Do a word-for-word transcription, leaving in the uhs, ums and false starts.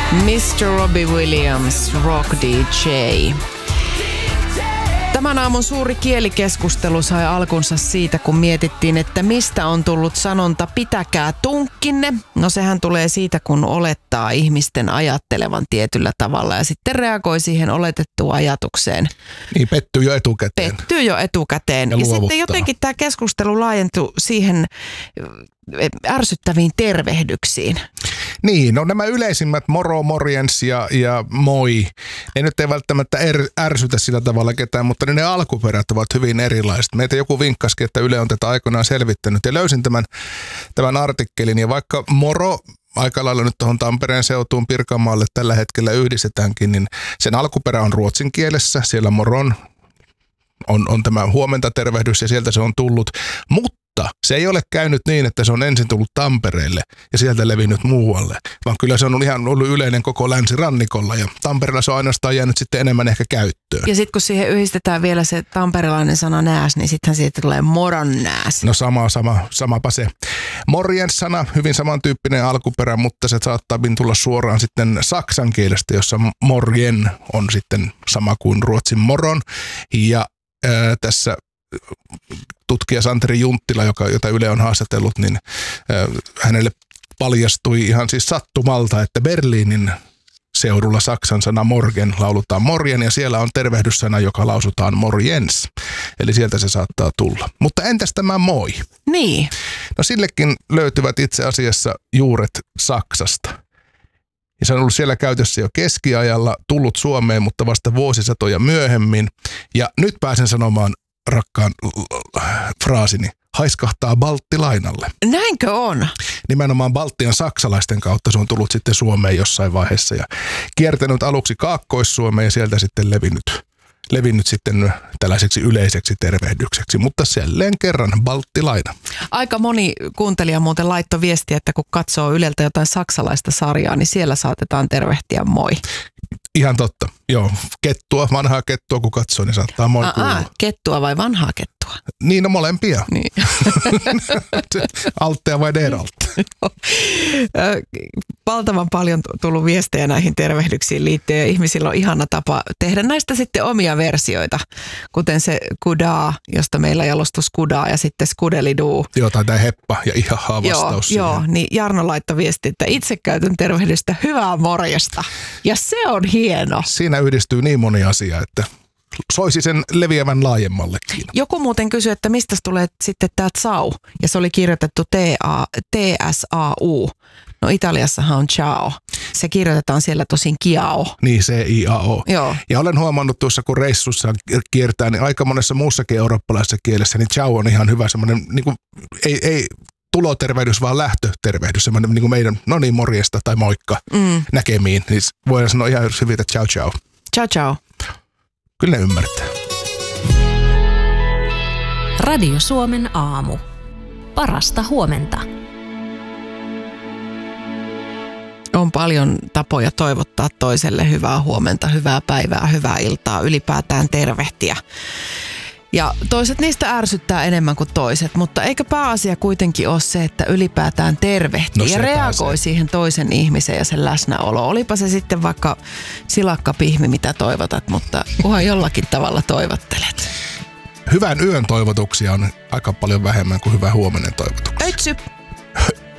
mister Robbie Williams, Rock D J. Tämän aamun suuri kielikeskustelu sai alkunsa siitä, kun mietittiin, että mistä on tullut sanonta pitäkää tunkkinne. No sehän tulee siitä, kun olettaa ihmisten ajattelevan tietyllä tavalla ja sitten reagoi siihen oletettuun ajatukseen. Niin, pettyy jo etukäteen. Pettyy jo etukäteen. Ja, ja sitten jotenkin tämä keskustelu laajentui siihen ärsyttäviin tervehdyksiin. Niin, no nämä yleisimmät moro, morjens ja, ja moi, ne nyt ei välttämättä er, ärsytä sillä tavalla ketään, mutta ne alkuperät ovat hyvin erilaiset. Meitä joku vinkkasikin, että Yle on tätä aikoinaan selvittänyt ja löysin tämän, tämän artikkelin ja vaikka moro aika lailla nyt tuohon Tampereen seutuun Pirkanmaalle tällä hetkellä yhdistetäänkin, niin sen alkuperä on ruotsin kielessä, siellä moron on, on tämä huomenta tervehdys ja sieltä se on tullut, mutta se ei ole käynyt niin, että se on ensin tullut Tampereelle ja sieltä levinnyt muualle, vaan kyllä se on ihan ollut yleinen koko länsirannikolla ja Tampereella se on ainoastaan jäänyt sitten enemmän ehkä käyttöön. Ja sitten kun siihen yhdistetään vielä se tamperelainen sana nääs, niin sittenhän siitä tulee moron nääs. No sama, sama, samapa se. Morjens-sana, hyvin samantyyppinen alkuperä, mutta se saattaa tulla suoraan sitten saksan kielestä, jossa morjen on sitten sama kuin ruotsin moron ja ää, tässä tutkija Santeri Junttila, joka, jota Yle on haastatellut, niin äh, hänelle paljastui ihan siis sattumalta, että Berliinin seudulla saksan sana morgen laulutaan morjen ja siellä on tervehdyssana, joka lausutaan morjens. Eli sieltä se saattaa tulla. Mutta entäs tämä moi? Niin. No sillekin löytyvät itse asiassa juuret Saksasta. Ja se on ollut siellä käytössä jo keskiajalla, tullut Suomeen, mutta vasta vuosisatoja myöhemmin. Ja nyt pääsen sanomaan rakkaan fraasini, haiskahtaa balttilainalle. Näinkö on? Nimenomaan Baltian saksalaisten kautta se on tullut sitten Suomeen jossain vaiheessa ja kiertänyt aluksi Kaakkois-Suomeen ja sieltä sitten levinnyt, levinnyt sitten tällaiseksi yleiseksi tervehdykseksi, mutta jälleen kerran balttilaina. Aika moni kuuntelija muuten laittoi viestiä, että kun katsoo Yleltä jotain saksalaista sarjaa, niin siellä saatetaan tervehtiä moi. Ihan totta. Joo, kettua, vanhaa kettua kun katsoo, niin saattaa moi kuulua. Kettua vai vanhaa kettua? Niin, no molempia. Niin. Alttea vai deralte? Valtavan paljon tullut viestejä näihin tervehdyksiin liittyen ja ihmisillä on ihana tapa tehdä näistä sitten omia versioita, kuten se kudaa, josta meillä jalostui skudaa ja sitten skudeliduu. Joo, tai tämä heppa ja ihahaa vastaus. Joo, joo, niin Jarno laittoi viesti, että itse käytän tervehdystä hyvää morjesta ja se on hieno. Siinä yhdistyy niin moni asia, että soisi sen leviävän laajemmallekin. Joku muuten kysyi, että mistä tulee sitten tämä tsau, ja se oli kirjoitettu T S A U. No Italiassahan on ciao. Se kirjoitetaan siellä tosin kiao. Niin, C I A O. Joo. Ja olen huomannut tuossa, kun reissussa kiertää, niin aika monessa muussakin eurooppalaisessa kielessä, niin ciao on ihan hyvä semmoinen, niin kuin, ei, ei tulotervehdys, vaan lähtötervehdys, semmoinen niin kuin meidän, no niin, morjesta tai moikka mm. näkemiin. Niin voidaan sanoa ihan hyvin, että ciao ciao. Ciao ciao. Kyllä ne ymmärtää. Radio Suomen aamu. Parasta huomenta. On paljon tapoja toivottaa toiselle hyvää huomenta, hyvää päivää, hyvää iltaa, ylipäätään tervehtiä. Ja toiset niistä ärsyttää enemmän kuin toiset, mutta eikö pääasia kuitenkin ole se, että ylipäätään tervehtii no ja reagoi pääsee siihen toisen ihmisen ja sen läsnäolo. Olipa se sitten vaikka silakkapihmi, mitä toivotat, mutta kunhan jollakin tavalla toivottelet. Hyvän yön toivotuksia on aika paljon vähemmän kuin hyvän huomenen toivotuksia. Öitsy!